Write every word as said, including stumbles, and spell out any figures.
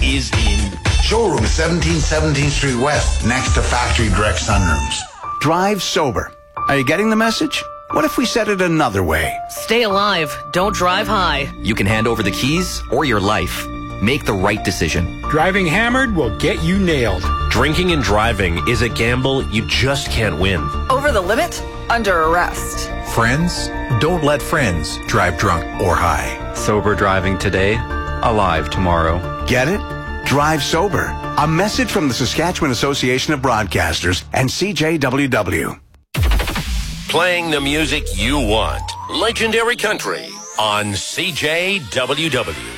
is in. Showroom seventeen seventeenth Street West, next to Factory Direct Sunrooms. Drive sober. Are you getting the message? What if we said it another way? Stay alive. Don't drive high. You can hand over the keys or your life. Make the right decision. Driving hammered will get you nailed. Drinking and driving is a gamble you just can't win. Over the limit? Under arrest. Friends? Don't let friends drive drunk or high. Sober driving today, alive tomorrow. Get it? Drive sober. A message from the Saskatchewan Association of Broadcasters and C J W W. Playing the music you want. Legendary Country on C J W W.